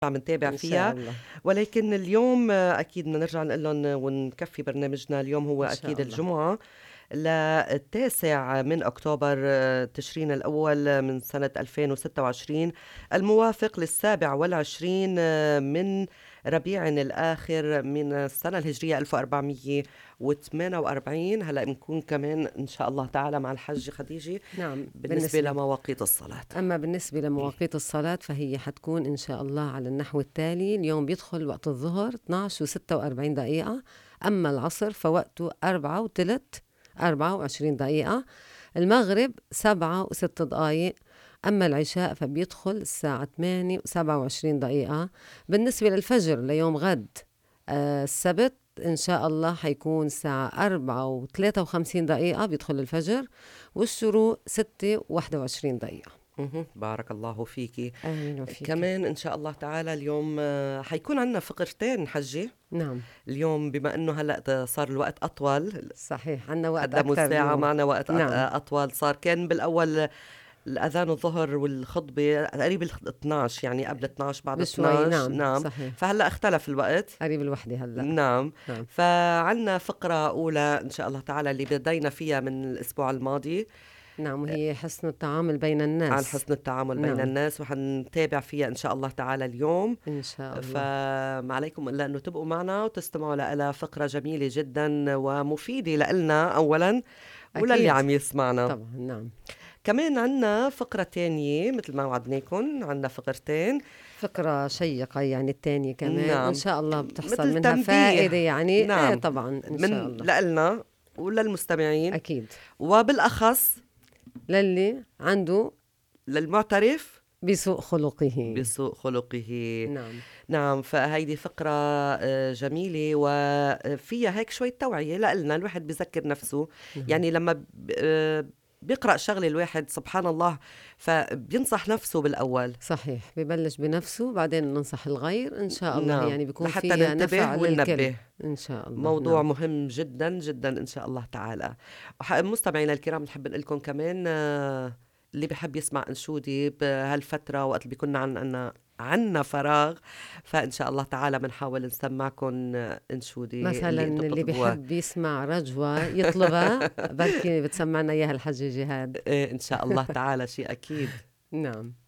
عم نتابع إن شاء فيها. الله. ولكن اليوم أكيد بدنا نرجع نقول لهم ونكفي برنامجنا اليوم هو إن شاء أكيد الله. الجمعة للتاسع من أكتوبر تشرين الأول من سنة 2026 الموافق لل27 من ربيع الآخر من السنة الهجرية 1448. هلأ بنكون كمان إن شاء الله تعالى مع الحج خديجة نعم. بالنسبة لمواقيت الصلاة. أما بالنسبة لمواقيت الصلاة فهي حتكون إن شاء الله على النحو التالي: اليوم بيدخل وقت الظهر 12:46. أما العصر فوقته 4:24. المغرب 7:06. أما العشاء فبيدخل الساعة 8:27. بالنسبة للفجر ليوم غد السبت إن شاء الله حيكون الساعة 4:53 بيدخل الفجر، والشروق 6:21. بارك الله فيكي. آمين وفيك. كمان إن شاء الله تعالى اليوم حيكون عنا فقرتين حجي نعم اليوم، بما أنه هلأ صار الوقت أطول، صحيح، عنا وقت قدموا أكتر الساعة اليوم. معنا وقت نعم أطول. صار كان بالأول الأذان الظهر والخطبة قريب 12، يعني قبل 12 بعد بشوي. 12. نعم نعم. صحيح، فهلأ اختلف الوقت. قريب الوحدة هلأ. نعم. نعم فعنا فقرة أولى إن شاء الله تعالى اللي بدينا فيها من الأسبوع الماضي نعم، وهي حسن التعامل بين عن الناس. حسن التعامل بين نعم الناس، وحنتابع فيها إن شاء الله تعالى اليوم. إن شاء الله. فما عليكم إلا أنه تبقوا معنا وتستمعوا لها فقرة جميلة جدا ومفيدة لنا أولا وللي أكيد عم يسمعنا. طبعا. نعم، كمان عنا فقرة تانية مثل ما وعدناكم، عنا فقرتين. فكرة شيقة يعني التانية كمان، وإن نعم، شاء الله بتحصل مثل منها تنبيه. فائدة يعني. إيه نعم، طبعا إن شاء من الله. لنا وللمستمعين، أكيد وبالأخص للي عنده للمعترف بسوء خلقه. بسوء خلقه. نعم نعم. فهيدي فقرة جميلة وفيها هيك شوية توعية لنا. الواحد بذكر نفسه، نعم يعني لما بيقرأ شغلة الواحد سبحان الله فبينصح نفسه بالأول. صحيح، ببلش بنفسه بعدين ننصح الغير إن شاء الله، نعم، يعني بيكون لحتى فيها ننتبه نفع للكل وننبه. إن شاء الله. موضوع نعم مهم جدا جدا إن شاء الله تعالى. مستمعينا الكرام نحب نقول لكم كمان اللي بحب يسمع أنشودي بهالفترة وقت اللي بيكون عنا فراغ، فإن شاء الله تعالى بنحاول نسمعكم أنشودي مثلا اللي انتم اللي بتطلبوها. بيحب يسمع رجوة يطلبها بركي بتسمعنا إياها الحجة جهاد. إيه إن شاء الله تعالى، شيء أكيد. نعم.